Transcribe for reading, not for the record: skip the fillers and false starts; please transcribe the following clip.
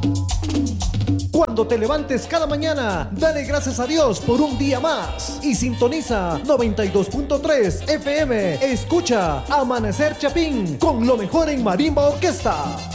Cuando te levantes cada mañana, dale gracias a Dios por un día más y sintoniza 92.3 FM. Escucha Amanecer Chapín con lo mejor en Marimba Orquesta.